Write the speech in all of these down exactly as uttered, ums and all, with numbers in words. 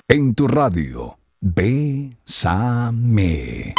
En tu radio, Bésame.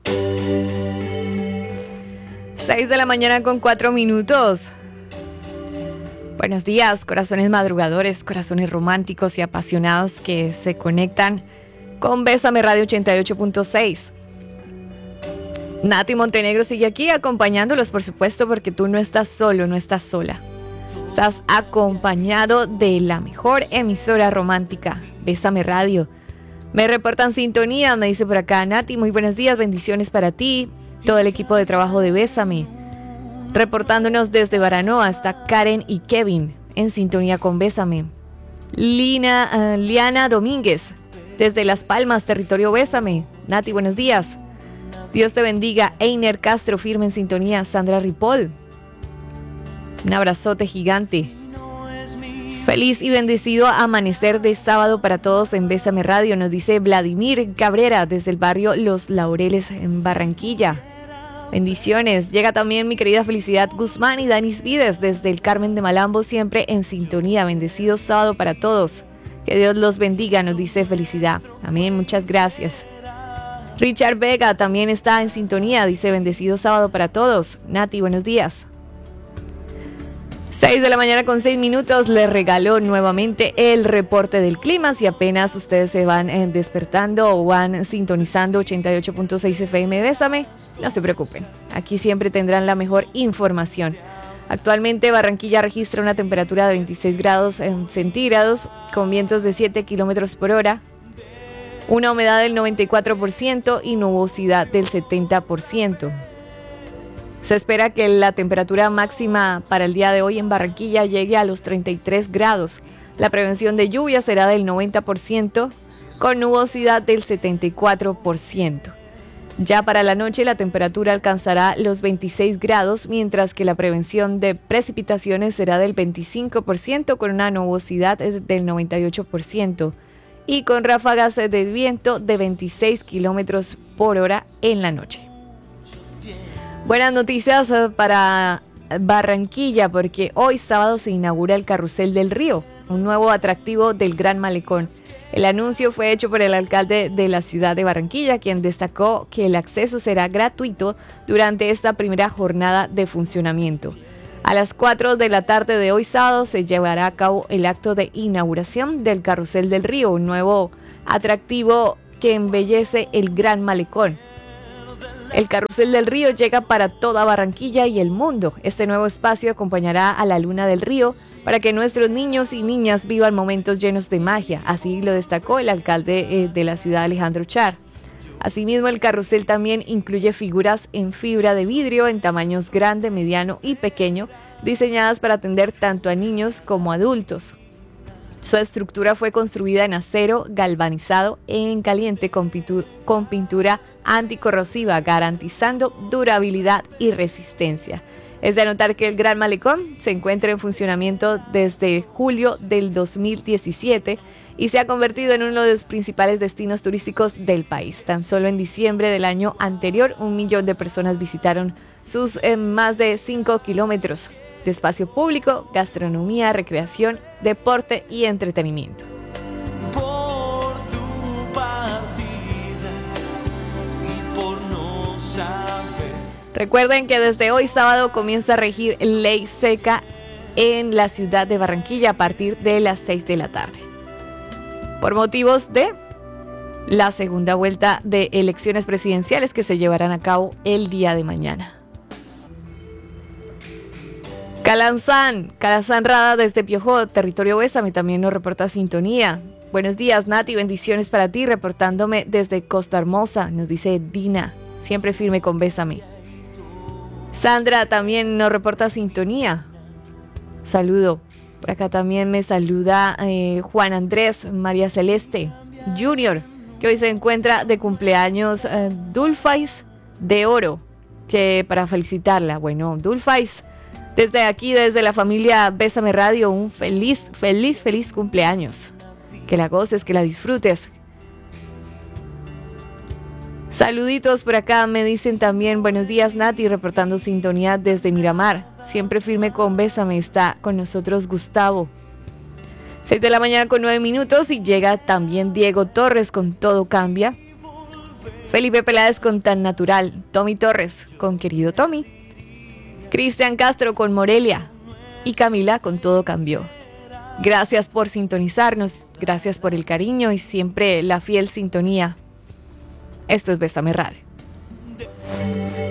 seis de la mañana con cuatro minutos. Buenos días, corazones madrugadores, corazones románticos y apasionados que se conectan con Bésame Radio ochenta y ocho punto seis. Nati Montenegro sigue aquí acompañándolos, por supuesto, porque tú no estás solo, no estás sola. Estás acompañado de la mejor emisora romántica, Bésame Radio. Me reportan sintonía, me dice por acá Nati, muy buenos días, bendiciones para ti, todo el equipo de trabajo de Bésame. Reportándonos desde Baranoa está Karen y Kevin en sintonía con Bésame. Lina, uh, Liana Domínguez desde Las Palmas, territorio Bésame. Nati, buenos días. Dios te bendiga. Einer Castro, firme en sintonía. Sandra Ripoll. Un abrazote gigante. Feliz y bendecido amanecer de sábado para todos en Bésame Radio, nos dice Vladimir Cabrera desde el barrio Los Laureles en Barranquilla. Bendiciones. Llega también mi querida Felicidad Guzmán y Danis Vides desde el Carmen de Malambo, siempre en sintonía. Bendecido sábado para todos. Que Dios los bendiga, nos dice Felicidad. Amén, muchas gracias. Richard Vega también está en sintonía, dice bendecido sábado para todos. Nati, buenos días. seis de la mañana con seis minutos, les regaló nuevamente el reporte del clima. Si apenas ustedes se van eh, despertando o van sintonizando ochenta y ocho punto seis F M Bésame, no se preocupen, aquí siempre tendrán la mejor información. Actualmente Barranquilla registra una temperatura de veintiséis grados centígrados con vientos de siete kilómetros por hora, una humedad del noventa y cuatro por ciento y nubosidad del setenta por ciento. Se espera que la temperatura máxima para el día de hoy en Barranquilla llegue a los treinta y tres grados. La prevención de lluvia será del noventa por ciento con nubosidad del setenta y cuatro por ciento. Ya para la noche la temperatura alcanzará los veintiséis grados, mientras que la prevención de precipitaciones será del veinticinco por ciento con una nubosidad del noventa y ocho por ciento y con ráfagas de viento de veintiséis kilómetros por hora en la noche. Buenas noticias para Barranquilla, porque hoy sábado se inaugura el Carrusel del Río, un nuevo atractivo del Gran Malecón. El anuncio fue hecho por el alcalde de la ciudad de Barranquilla, quien destacó que el acceso será gratuito durante esta primera jornada de funcionamiento. A las cuatro de la tarde de hoy sábado se llevará a cabo el acto de inauguración del Carrusel del Río, un nuevo atractivo que embellece el Gran Malecón. El Carrusel del Río llega para toda Barranquilla y el mundo. Este nuevo espacio acompañará a la Luna del Río para que nuestros niños y niñas vivan momentos llenos de magia. Así lo destacó el alcalde eh, de la ciudad, Alejandro Char. Asimismo, el carrusel también incluye figuras en fibra de vidrio en tamaños grande, mediano y pequeño, diseñadas para atender tanto a niños como a adultos. Su estructura fue construida en acero galvanizado en caliente con, pintu- con pintura anticorrosiva, garantizando durabilidad y resistencia. Es de anotar que el Gran Malecón se encuentra en funcionamiento desde julio del dos mil diecisiete y se ha convertido en uno de los principales destinos turísticos del país. Tan solo en diciembre del año anterior, un millón de personas visitaron sus eh, más de cinco kilómetros de espacio público, gastronomía, recreación, deporte y entretenimiento. Por tu partida y por no saber. Recuerden que desde hoy sábado comienza a regir ley seca en la ciudad de Barranquilla a partir de las seis de la tarde. Por motivos de la segunda vuelta de elecciones presidenciales que se llevarán a cabo el día de mañana. Calanzán, Calanzán Rada desde Piojó, territorio Bésame, también nos reporta sintonía. Buenos días, Nati, bendiciones para ti, reportándome desde Costa Hermosa, nos dice Dina, siempre firme con Bésame. Sandra también nos reporta sintonía. Saludo. Por acá también me saluda eh, Juan Andrés, María Celeste, Junior, que hoy se encuentra de cumpleaños eh, Dulfais de Oro, que para felicitarla. Bueno, Dulfais, desde aquí, desde la familia Bésame Radio, un feliz, feliz, feliz cumpleaños. Que la goces, que la disfrutes. Saluditos por acá, me dicen también, buenos días Nati, reportando sintonía desde Miramar. Siempre firme con Bésame, está con nosotros Gustavo. seis de la mañana con nueve minutos y llega también Diego Torres con Todo Cambia. Felipe Peláez con Tan Natural. Tommy Torres con Querido Tommy. Cristian Castro con Morelia. Y Camila con Todo Cambió. Gracias por sintonizarnos, gracias por el cariño y siempre la fiel sintonía. Esto es Bésame Radio.